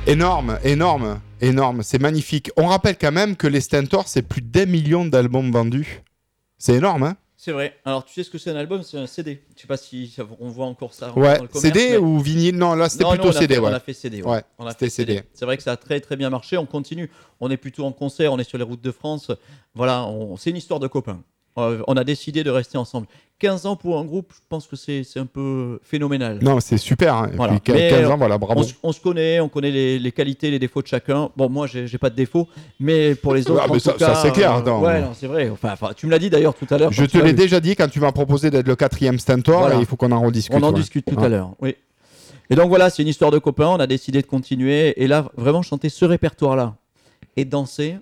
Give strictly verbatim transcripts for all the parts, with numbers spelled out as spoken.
Énorme, énorme, énorme. C'est magnifique. On rappelle quand même que les Stentors, c'est plus d'un million d'albums vendus. C'est énorme, hein? C'est vrai. Alors, tu sais ce que c'est un album? C'est un C D. Je sais pas si ça- on voit encore ça Ouais, dans le commerce. C D mais- ou vinyle? Non, là, c'était Non, plutôt non, on a C D, fait- ouais. On a fait C D, ouais. Ouais, On a c'était fait C D. C D. C'est vrai que ça a très très bien marché. On continue. On est plutôt en concert. On est sur les routes de France. Voilà, on- c'est une histoire de copains. Euh, On a décidé de rester ensemble. quinze ans pour un groupe, je pense que c'est c'est un peu phénoménal. Non, c'est super. Hein. Et Voilà. puis Mais, quinze ans, euh, voilà, bravo. On, se- on se connaît, on connaît les, les qualités, les défauts de chacun. Bon, moi, j'ai j'ai pas de défauts, mais pour les autres, Ah, en mais tout ça- ça, cas, c'est clair, euh, attends. ouais, non, c'est vrai. Enfin, enfin, tu me l'as dit d'ailleurs tout à l'heure. Je quand te tu l'as l'ai vu. déjà dit quand tu m'as proposé d'être le quatrième Stentor, Voilà. et il faut qu'on en rediscute. On en ouais. discute tout Ah. à l'heure, oui. Et donc voilà, c'est une histoire de copains. On a décidé de continuer. Et là, vraiment chanter ce répertoire-là et danser,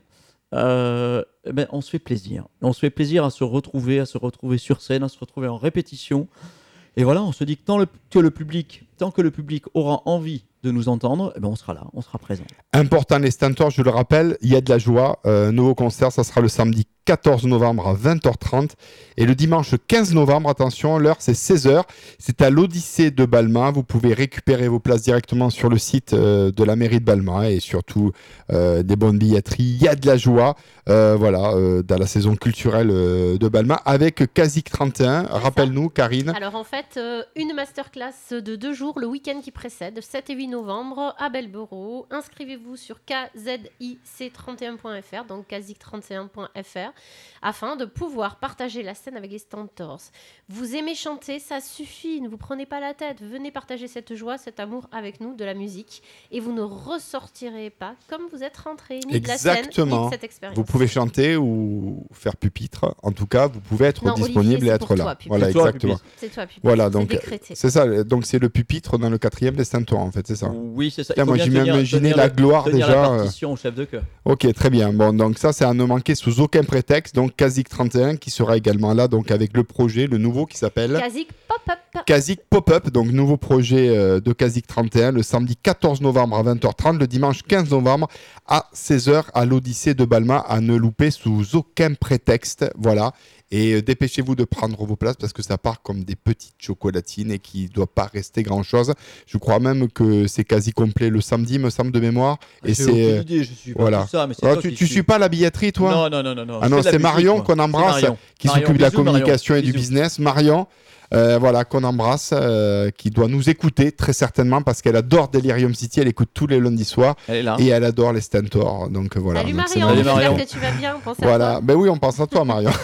euh, eh ben, on se fait plaisir. On se fait plaisir à se retrouver, à se retrouver sur scène, à se retrouver en répétition. Et voilà, on se dit que tant, le, que le public, tant que le public aura envie de nous entendre, eh ben, on sera là, on sera présent. Important, les Stentors, je le rappelle, il y a de la joie. Euh, nouveau concert, ça sera le samedi quatorze novembre à vingt heures trente. Et le dimanche quinze novembre, attention, l'heure c'est seize heures. C'est à l'Odyssée de Balma. Vous pouvez récupérer vos places directement sur le site euh, de la mairie de Balma et surtout euh, des bonnes billetteries. Il y a de la joie, euh, voilà, euh, dans la saison culturelle euh, de Balma avec Kazik trente et un. Rappelle-nous, Karine. Alors en fait, euh, une masterclass de deux jours le week-end qui précède, sept et huit novembre à Belborough. Inscrivez-vous sur k z i c trente et un point f r, donc kazik trente et un point f r, afin de pouvoir partager la scène avec les Stentors. Vous aimez chanter, ça suffit, ne vous prenez pas la tête. Venez partager cette joie, cet amour avec nous de la musique et vous ne ressortirez pas comme vous êtes rentré, ni de la scène, ni Exactement. de cette expérience. Vous pouvez chanter ou faire pupitre. En tout cas, vous pouvez être Non, disponible Olivier, et c'est être pour là. toi, pupitre. Voilà, C'est toi, exactement. pupitre. C'est toi, pupitre. Voilà, C'est donc décrété. c'est ça. Donc c'est le pupitre dans le quatrième des Stentors, en fait, c'est ça. Oui, c'est ça. Tiens, Il faut moi, bien j'ai tenir- imaginé tenir la le- gloire tenir déjà, la euh. partition au chef de chœur. Ok, très bien. Bon, donc ça, c'est à ne manquer sous aucun prétexte. Donc Kazik trente et un qui sera également là, donc avec le projet, le nouveau qui s'appelle Kazik Pop-Up. Kazik Pop-Up, donc nouveau projet euh, de Kazik trente et un, le samedi quatorze novembre à vingt heures trente, le dimanche quinze novembre à seize heures à l'Odyssée de Balma, à ne louper sous aucun prétexte. Voilà. Et euh, dépêchez-vous de prendre vos places parce que ça part comme des petites chocolatines et qu'il ne doit pas rester grand-chose. Je crois même que c'est quasi complet le samedi, me semble, de mémoire. Et J'ai c'est aucune euh, idée, je suis pas voilà. tout ça, mais c'est Ah, toi tu qui tu suis. suis pas la billetterie, toi? Non, non, non, non, non. Ah Je non, fais de la c'est musique, Marion moi. qu'on C'est embrasse, Marion. qui Marion, s'occupe de la bisous, Marion. communication et du Bisous. business. Marion, euh, voilà, qu'on embrasse, euh, qui doit nous écouter très certainement parce qu'elle adore Delirium City, elle écoute tous les lundis soirs Elle est là. et elle adore les Stentors. Donc euh, voilà. Salut Donc, c'est Marion, Salut, magnifique. j'espère Marion. que tu vas bien. On pense à Voilà, toi. ben oui, on pense à toi, Marion.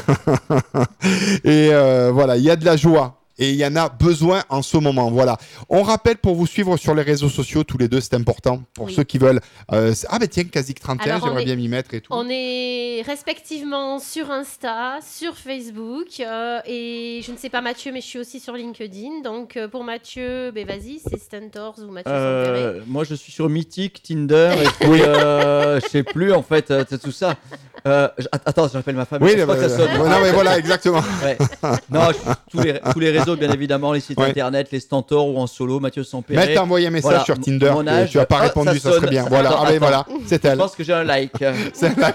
Et euh, voilà, il y a de la joie. Et il y en a besoin en ce moment. Voilà. On rappelle pour vous suivre sur les réseaux sociaux, tous les deux, c'est important. Pour Oui. ceux qui veulent. euh, c'est- ah, ben tiens, Kazik trente et un, Alors, on j'aimerais est- bien m'y mettre et tout. On est respectivement sur Insta, sur Facebook euh, et je ne sais pas Mathieu, mais je suis aussi sur LinkedIn. Donc euh, pour Mathieu, ben vas-y, c'est Stentors ou Mathieu Santerre. Euh, moi, je suis sur Mythique, Tinder, et puis, euh, je sais plus, en fait, euh, tout ça. Euh, j- attends, j'appelle ma femme. Oui, je crois le- que ça sonne. ouais, non, mais voilà, exactement. Ouais. Non, je- tous, les, tous les réseaux, bien évidemment, les sites Ouais. internet, les Stentors ou en solo, Mathieu Sampéré. Mais t'as envoyé un message Voilà, sur m- Tinder, mon que âge. tu n'as pas Ah, répondu, ça, sonne. serait bien. Ça- Voilà, attends, ah, ben attends. voilà, c'est Je elle. pense que j'ai un like. C'est elle.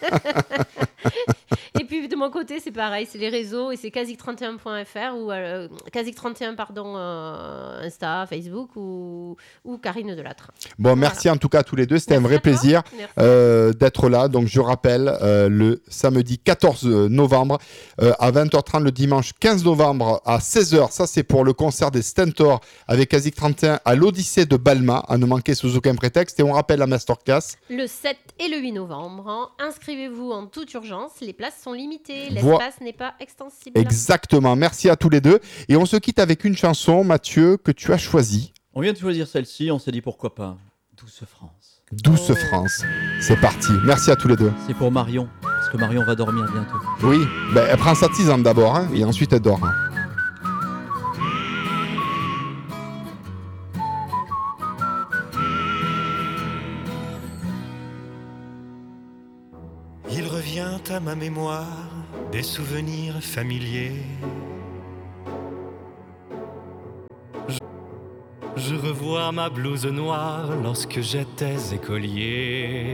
Et puis de mon côté, c'est pareil, c'est les réseaux et c'est kazik trente et un point f r ou euh, kazik trente et un pardon euh, Insta, Facebook ou, ou Karine Delattre. Bon, merci en tout cas à tous les deux, c'était un Merci vrai à toi. plaisir Merci. euh, d'être là. Donc je rappelle, euh, le samedi quatorze novembre euh, à vingt heures trente, le dimanche quinze novembre à seize heures, ça c'est pour le concert des Stentors avec Kazik trente et un à l'Odyssée de Balma, à ne manquer sous aucun prétexte. Et on rappelle la masterclass. Le sept et le huit novembre, hein. Inscrivez-vous en toute urgence, les places sont limitées, Voi- l'espace n'est pas extensible. Exactement, merci à tous les deux. Et on se quitte avec une chanson, Mathieu, que tu as choisie, On vient de choisir celle-ci, on s'est dit pourquoi pas. Douce France. Douce Oh. France. C'est parti, merci à tous les deux. C'est pour Marion, parce que Marion va dormir bientôt. Oui, ben, elle prend sa tisane d'abord, hein, et ensuite elle dort. hein. Il revient à ma mémoire des souvenirs familiers. Je, je revois ma blouse noire lorsque j'étais écolier.